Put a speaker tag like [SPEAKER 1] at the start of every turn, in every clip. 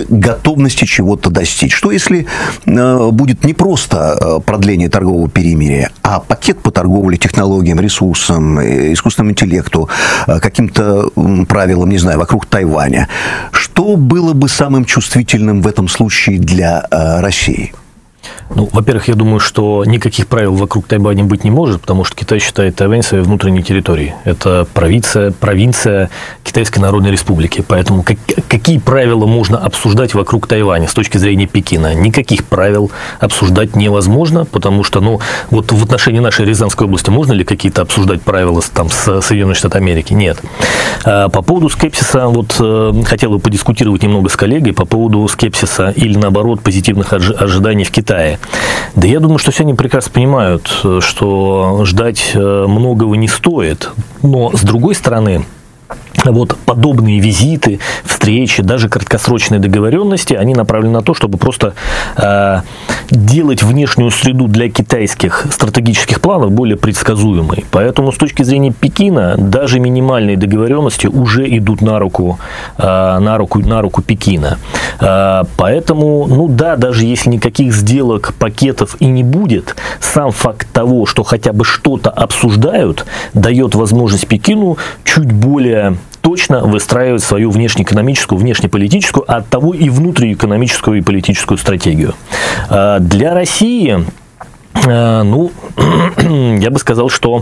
[SPEAKER 1] готовности чего-то достичь? Что если будет не просто продление торгового перемирия, а пакет по торговле технологиям, ресурсам, искусственному интеллекту, каким-то правилам, не знаю, вокруг Тайваня? Что было бы самым чувствительным в этом случае для России?
[SPEAKER 2] Ну, во-первых, я думаю, что никаких правил вокруг Тайваня быть не может, потому что Китай считает Тайвань своей внутренней территорией. Это провинция Китайской Народной Республики. Поэтому какие правила можно обсуждать вокруг Тайваня с точки зрения Пекина? Никаких правил обсуждать невозможно, потому что, ну, вот в отношении нашей Рязанской области можно ли какие-то обсуждать правила там, с Соединенных Штатов Америки? Нет. По поводу скепсиса, вот хотел бы подискутировать немного с коллегой по поводу скепсиса или, наоборот, позитивных ожиданий в Китае. Да я думаю, что все они прекрасно понимают, что ждать многого не стоит. Но, с другой стороны, вот подобные визиты, встречи, даже краткосрочные договоренности, они направлены на то, чтобы просто делать внешнюю среду для китайских стратегических планов более предсказуемой. Поэтому с точки зрения Пекина даже минимальные договоренности уже идут на руку Пекина. Поэтому, ну да, даже если никаких сделок, пакетов и не будет, сам факт того, что хотя бы что-то обсуждают, дает возможность Пекину чуть более точно выстраивать свою внешнеэкономическую, внешнеполитическую, а оттого и внутриэкономическую и политическую стратегию. Для России, ну, я бы сказал, что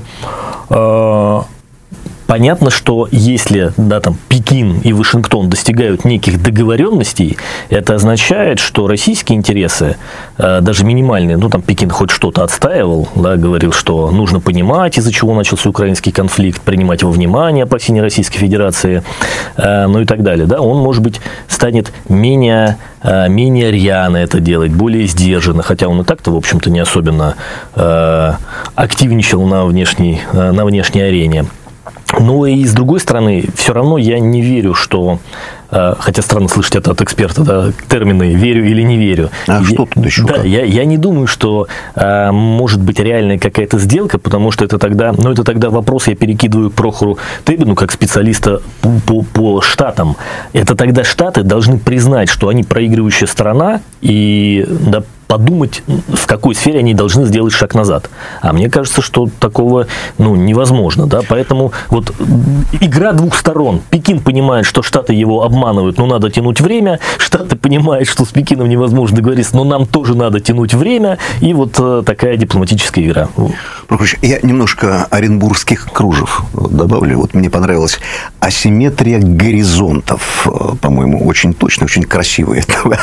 [SPEAKER 2] понятно, что если, да, там, Пекин и Вашингтон достигают неких договоренностей, это означает, что российские интересы, даже минимальные, ну, там, Пекин хоть что-то отстаивал, да, говорил, что нужно понимать, из-за чего начался украинский конфликт, принимать во внимание опасения Российской Федерации, ну и так далее, да, он, может быть, станет менее рьяно это делать, более сдержанно, хотя он и так-то, в общем-то, не особенно активничал на внешней арене. Но и с другой стороны, все равно я не верю, что, хотя странно слышать это от эксперта, да, термины «верю» или «не верю».
[SPEAKER 1] Что тут еще?
[SPEAKER 2] Да, я не думаю, что может быть реальная какая-то сделка, потому что это тогда вопрос я перекидываю к Прохору Тебину как специалиста по Штатам. Это тогда Штаты должны признать, что они проигрывающая сторона, и да, подумать, в какой сфере они должны сделать шаг назад. А мне кажется, что такого, ну, невозможно. Да? Поэтому вот игра двух сторон. Пекин понимает, что Штаты его обманывают, но надо тянуть время. Штаты понимают, что с Пекином невозможно договориться, но нам тоже надо тянуть время. И вот такая дипломатическая игра.
[SPEAKER 1] Я немножко оренбургских кружев добавлю. Вот мне понравилась асимметрия горизонтов. По-моему, очень точно, очень красивая.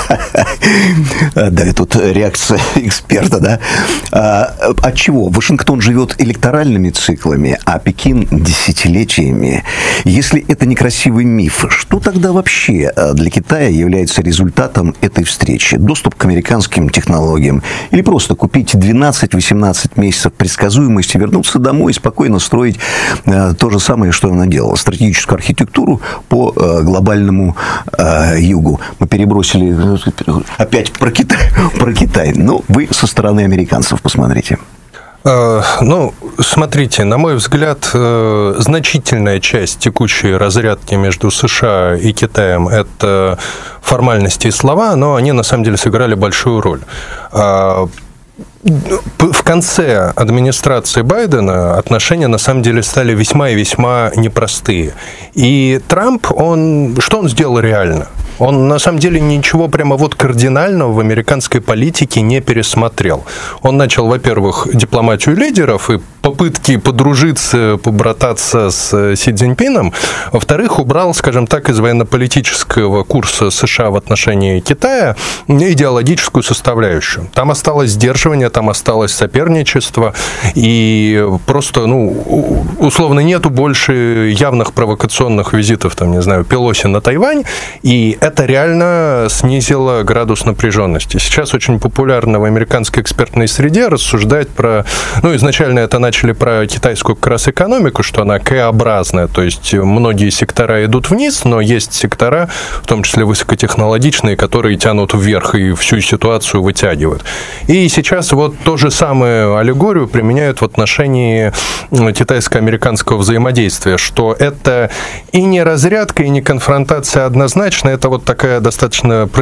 [SPEAKER 1] Да, тут реакция эксперта, да? От чего? Вашингтон живет электоральными циклами, а Пекин десятилетиями. Если это некрасивый миф, что тогда вообще для Китая является результатом этой встречи? Доступ к американским технологиям? Или просто купить 12-18 месяцев предсказуемости, вернуться домой и спокойно строить то же самое, что она делала? Стратегическую архитектуру по глобальному югу. Мы перебросили опять про Китай. Ну, вы со стороны американцев посмотрите.
[SPEAKER 3] Ну, смотрите, на мой взгляд, значительная часть текущей разрядки между США и Китаем – это формальности и слова, но они, на самом деле, сыграли большую роль. В конце администрации Байдена отношения, на самом деле, стали весьма и весьма непростые. И Трамп, что он сделал реально? Он, на самом деле, ничего прямо вот кардинального в американской политике не пересмотрел. Он начал, во-первых, дипломатию лидеров и попытки подружиться, побрататься с Си Цзиньпином. Во-вторых, убрал, скажем так, из военно-политического курса США в отношении Китая идеологическую составляющую. Там осталось сдерживание, там осталось соперничество, и просто, ну, условно, нету больше явных провокационных визитов, там, не знаю, Пелоси на Тайвань, и это реально снизило градус напряженности. Сейчас очень популярно в американской экспертной среде рассуждать про... Ну, изначально это начали про китайскую как раз экономику, что она К-образная, то есть многие сектора идут вниз, но есть сектора, в том числе высокотехнологичные, которые тянут вверх и всю ситуацию вытягивают. И сейчас вот то же самое аллегорию применяют в отношении китайско-американского взаимодействия, что это и не разрядка, и не конфронтация однозначно, это вот такая достаточно